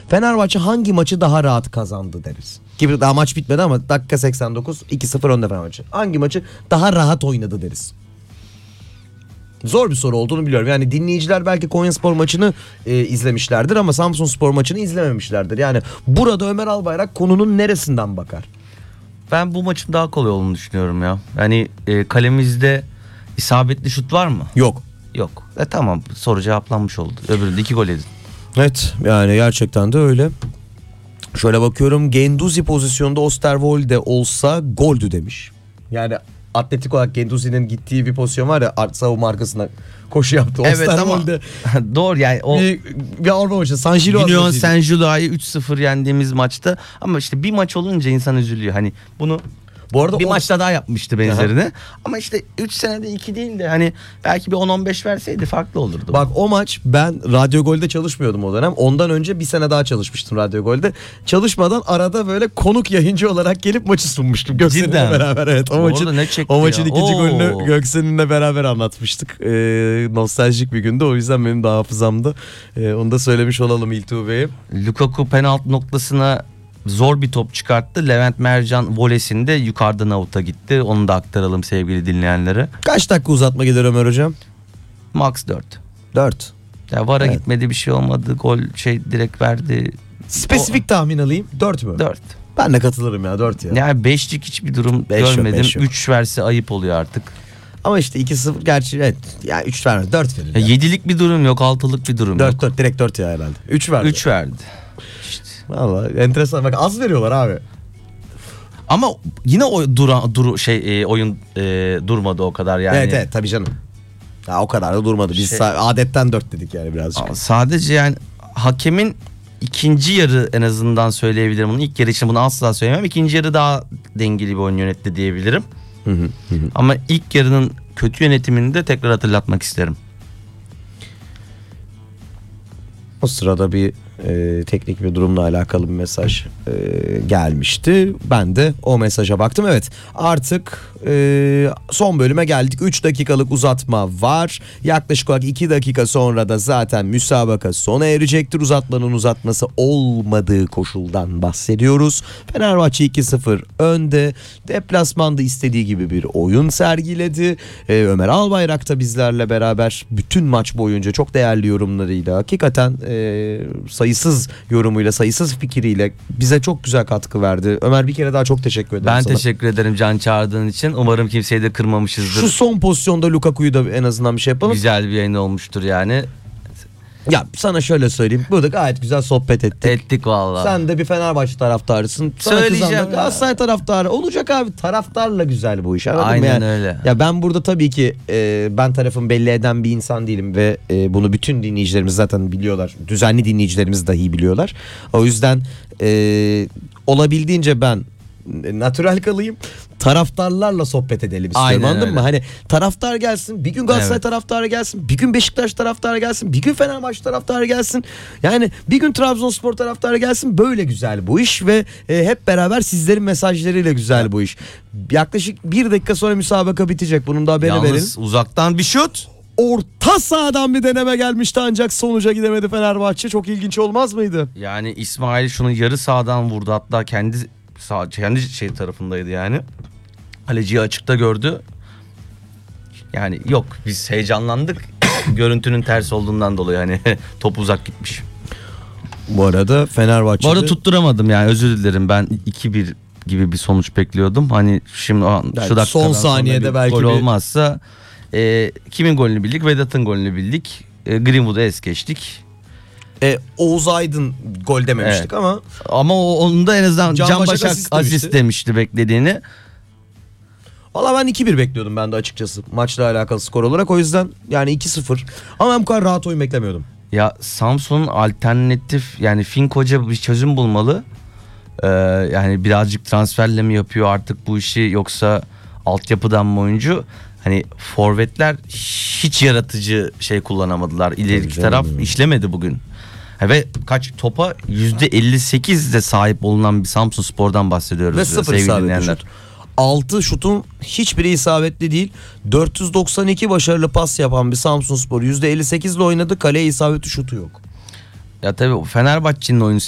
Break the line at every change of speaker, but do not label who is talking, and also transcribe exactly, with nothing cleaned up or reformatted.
Fenerbahçe hangi maçı daha rahat kazandı deriz. Gibi daha maç bitmedi ama dakika seksen dokuz iki sıfır önde Fenerbahçe. Hangi maçı daha rahat oynadı deriz. Zor bir soru olduğunu biliyorum. Yani dinleyiciler belki Konyaspor maçını e, izlemişlerdir ama Samsunspor maçını izlememişlerdir. Yani burada Ömer Albayrak konunun neresinden bakar?
Ben bu maçın daha kolay olduğunu düşünüyorum ya. Yani e, kalemizde isabetli şut var mı?
Yok.
Yok. E tamam, soru cevaplanmış oldu. Öbüründe iki gol yedin.
Evet, yani gerçekten de öyle. Şöyle bakıyorum, Guendouzi pozisyonda Osterwolde olsa goldü demiş. Yani atletik olarak Guendouzi'nin gittiği bir pozisyon var ya, savunma arkasına koşu yaptı.
Evet ama
Osterwolde
doğru yani o
bir, bir Avrupa maçı San Gilo
Union Saint-Gillois'ı üç sıfır yendiğimiz maçta, ama işte bir maç olunca insan üzülüyor. Hani bunu
bu arada
bir
o...
maçta daha yapmıştı benzerini. Aha. Ama işte üç senede iki değil de hani belki bir on on beş verseydi farklı olurdu.
Bak o maç, ben Radyo Gol'de çalışmıyordum o dönem. Ondan önce bir sene daha çalışmıştım Radyo Gol'de. Çalışmadan arada böyle konuk yayıncı olarak gelip maçı sunmuştum Göksen'le beraber. Evet, o maçın, o maçın ikinci Oo. golünü Göksen'le beraber anlatmıştık. Ee, nostaljik bir gündü. O yüzden benim de hafızamda. Ee, onu da söylemiş olalım İltuğ Bey'e.
Lukaku penaltı noktasına zor bir top çıkarttı. Levent Mercan volesinde yukarıdan avuta gitti. Onu da aktaralım sevgili dinleyenlere.
Kaç dakika uzatma gider Ömer hocam?
Max dört.
dört.
Ya VAR'a
evet.
gitmedi, bir şey olmadı. Gol şey direkt verdi.
Spesifik o... tahmin alayım. dört mü?
dört.
Ben de katılırım ya, dört ya.
Yani beşlik hiçbir durum beş görmedim. üç verse ayıp oluyor artık.
Ama işte iki sıfır gerçi evet. Ya üç vermez, dört verir.
Ya yedilik bir durum yok, altılık bir durum
dört,
yok.
dört direkt dört ya herhalde. üç verdi.
üç verdi.
Vallahi enteresan, bak az veriyorlar abi.
Ama yine o dura, duru şey e, oyun e, durmadı o kadar yani.
Evet evet tabii canım. Ya o kadar da durmadı. Biz şey, adetten dört dedik yani birazcık.
Sadece yani hakemin ikinci yarı, en azından söyleyebilirim bunu. İlk yarı için bunu asla söylemem. İkinci yarı daha dengeli bir oyun yönetti diyebilirim.
Hı hı, hı.
Ama ilk yarının kötü yönetimini de tekrar hatırlatmak isterim.
O sırada bir e, teknik bir durumla alakalı bir mesaj e, gelmişti. Ben de o mesaja baktım. Evet, artık e, son bölüme geldik. üç dakikalık uzatma var. Yaklaşık olarak iki dakika sonra da zaten müsabaka sona erecektir. Uzatmanın uzatması olmadığı koşuldan bahsediyoruz. Fenerbahçe iki sıfır önde. Deplasmanda istediği gibi bir oyun sergiledi. E, Ömer Albayrak da bizlerle beraber bütün maç boyunca çok değerli yorumlarıyla, hakikaten e, sayısız yorumuyla, sayısız fikriyle bize çok güzel katkı verdi. Ömer, bir kere daha çok teşekkür ederim
ben
sana.
Ben teşekkür ederim Can, çağırdığın için. Umarım kimseyi de kırmamışızdır.
Şu son pozisyonda Lukaku'yu da en azından bir şey yapalım.
Güzel bir yayın olmuştur yani.
Ya sana şöyle söyleyeyim. Burada gayet güzel sohbet ettik.
Ettik vallahi.
Sen de bir Fenerbahçe taraftarısın. Sana
söyleyeceğim.
Galatasaray taraftarı. Olacak abi. Taraftarla güzel bu iş.
Aynen
yani,
öyle.
Ya ben burada tabii ki e, ben tarafımı belli eden bir insan değilim ve e, bunu bütün dinleyicilerimiz zaten biliyorlar. Düzenli dinleyicilerimiz dahi biliyorlar. O yüzden e, olabildiğince ben natürel kalayım. Taraftarlarla sohbet edelim istiyorum.
Aynen
Anladın
öyle.
mı? Hani taraftar gelsin, bir gün Galatasaray
evet.
taraftarı gelsin, bir gün Beşiktaş taraftarı gelsin, bir gün Fenerbahçe taraftarı gelsin. Yani bir gün Trabzonspor taraftarı gelsin. Böyle güzel bu iş ve e, hep beraber sizlerin mesajlarıyla güzel evet. bu iş. Yaklaşık bir dakika sonra müsabaka bitecek. Bunun da haberini verelim.
Yalnız uzaktan bir şut.
Orta sahadan bir deneme gelmişti ancak sonuca gidemedi Fenerbahçe. Çok ilginç olmaz mıydı?
Yani İsmail şunu yarı sahadan vurdu, hatta kendi sağ, kendi şey tarafındaydı yani. Kaleciyi açıkta gördü. Yani yok, biz heyecanlandık. Görüntünün ters olduğundan dolayı hani top uzak gitmiş.
Bu arada Fenerbahçe'de...
Bu arada tutturamadım yani, özür dilerim. Ben iki bir gibi bir sonuç bekliyordum. Hani şimdi yani şu dakikadan
son saniyede belki
gol
bir...
olmazsa e, kimin golünü bildik? Vedat'ın golünü bildik. E, Greenwood'a es geçtik.
E, Oğuz Aydın gol dememiştik evet. ama
ama o, onun da en azından Can, Can Başak, Başak asist, asist demişti beklediğini.
Valla ben iki bir bekliyordum ben de açıkçası maçla alakalı skor olarak, o yüzden yani iki sıfır. Ama ben bu kadar rahat oyun beklemiyordum.
Ya Samsun'un alternatif, yani Fink Hoca bir çözüm bulmalı. Ee, yani birazcık transferle mi yapıyor artık bu işi, yoksa altyapıdan mı oyuncu? Hani forvetler hiç yaratıcı şey kullanamadılar. İleriki taraf işlemedi bugün. Ve kaç topa yüzde elli sekiz de sahip olunan bir Samsunspor'dan bahsediyoruz.
Ve sıfır isabetli. altı şutun hiçbiri isabetli değil. dört yüz doksan iki başarılı pas yapan bir Samsunspor yüzde elli sekiz ile oynadı. Kaleye isabetli şutu yok.
Ya tabii Fenerbahçe'nin oyunu